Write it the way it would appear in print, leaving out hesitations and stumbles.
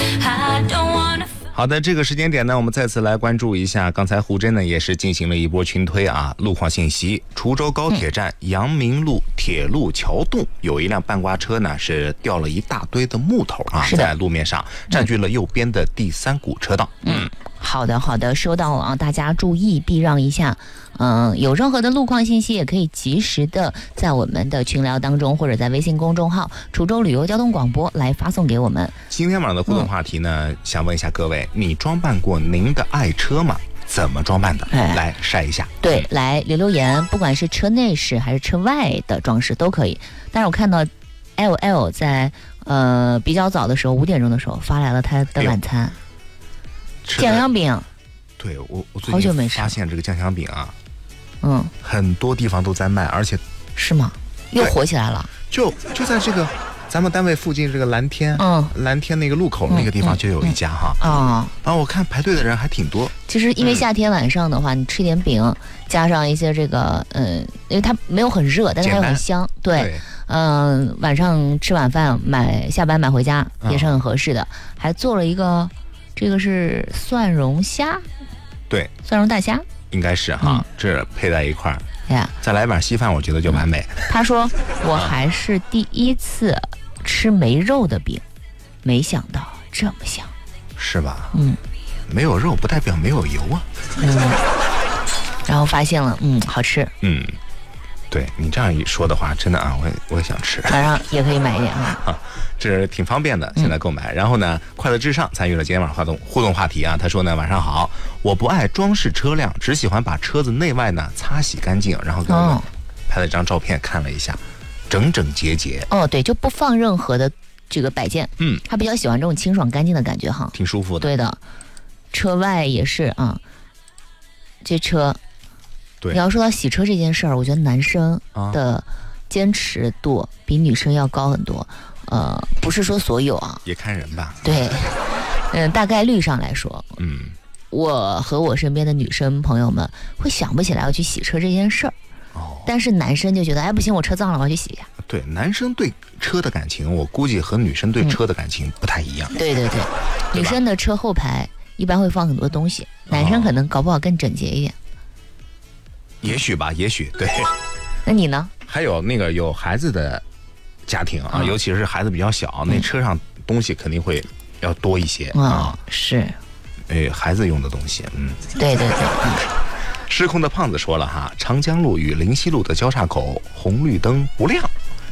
好的，这个时间点呢，我们再次来关注一下，刚才胡真呢也是进行了一波群推啊，路况信息。滁州高铁站阳明路铁路桥洞有一辆半挂车呢是掉了一大堆的木头啊，在路面上占据了右边的第3股车道。 好的，收到啊，大家注意避让一下。有任何的路况信息也可以及时的在我们的群聊当中，或者在微信公众号滁州旅游交通广播来发送给我们。 今天晚上的互动话题呢，想问一下各位，你装扮过您的爱车吗？怎么装扮的？来晒一下。对， 来留言，不管是车内饰还是车外的装饰都可以。但是我看到 LL 在比较早的时候5点钟的时候发来了他的晚餐，酱香饼。对，我最近发现这个酱香饼啊，很多地方都在卖，而且是吗？又火起来了。就在这个咱们单位附近这个蓝天那个路口那个地方就有一家哈。然后我看排队的人还挺多。其实因为夏天晚上的话，你吃点饼，加上一些这个因为它没有很热，但是它又很香。对，晚上吃晚饭下班买回家也是很合适的。还做了一个，这个是蒜蓉虾。对，蒜蓉大虾应该是哈，这配在一块儿，再来一碗稀饭，我觉得就完美。他说我还是第一次吃没肉的饼，没想到这么香，是吧？没有肉不代表没有油啊。然后发现了，好吃。对你这样一说的话，真的啊，我也想吃。晚上也可以买一点啊。这是挺方便的，现在购买。然后呢，快乐至上参与了今天晚上互动话题啊。他说呢，晚上好，我不爱装饰车辆，只喜欢把车子内外呢擦洗干净，然后给我们拍了一张照片，看了一下，整整洁洁。对，就不放任何的这个摆件。他比较喜欢这种清爽干净的感觉哈，挺舒服的。对的，车外也是啊，这车。对，你要说到洗车这件事儿，我觉得男生的坚持度比女生要高很多。不是说所有啊，也看人吧。对，大概率上来说，我和我身边的女生朋友们会想不起来要去洗车这件事儿。但是男生就觉得，哎，不行，我车脏了，我要去洗一下。对，男生对车的感情，我估计和女生对车的感情不太一样。对，女生的车后排一般会放很多东西，男生可能搞不好更整洁一点。也许吧，也许对。那你呢？还有那个有孩子的家庭啊，尤其是孩子比较小，那车上东西肯定会要多一些啊。是，孩子用的东西，对。失控的胖子说了哈，长江路与灵溪路的交叉口红绿灯不亮